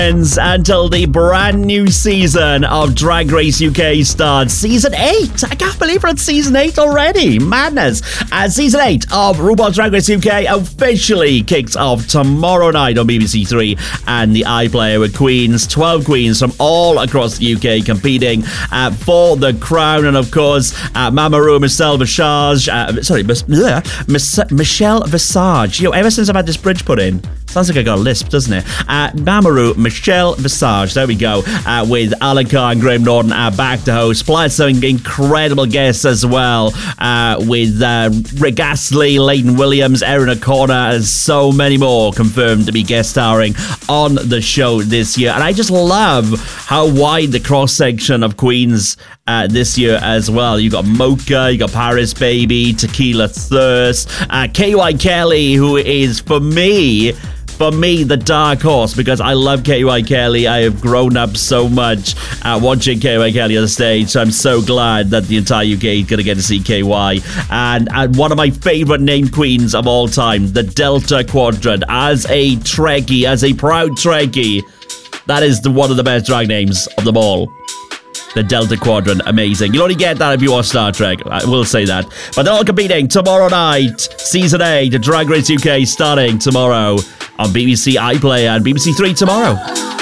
until the brand new season of Drag Race UK starts. Season 8. I can't believe we're at Season 8 already. Madness. Season 8 of RuPaul's Drag Race UK officially kicks off tomorrow night on BBC Three and the iPlayer with queens, 12 queens from all across the UK competing for the crown. And of course, Mama Ru, Michelle Visage. Michelle Visage. You know, ever since I've had this bridge put in, sounds like I got a lisp, doesn't it? Mama Ru, Michelle Visage, there we go, with Alan Carr and Graham Norton back to host, plus some incredible guests as well, with Rick Astley, Leighton Williams, Erin O'Connor, and so many more confirmed to be guest starring on the show this year. And I just love how wide the cross-section of queens this year as well. You got Mocha, you got Paris Baby, Tequila Thirst, KY Kelly, who is, for me, the dark horse, because I love KY Kelly. I have grown up so much watching KY Kelly on the stage, so I'm so glad that the entire UK is going to get to see KY. And one of my favourite named queens of all time, the Delta Quadrant. As a Trekkie, as a proud Trekkie, that is one of the best drag names of them all. The Delta Quadrant, amazing. You'll only get that if you watch Star Trek, I will say that. But they're all competing tomorrow night. Season 8 of Drag Race UK starting tomorrow on BBC iPlayer and BBC Three tomorrow.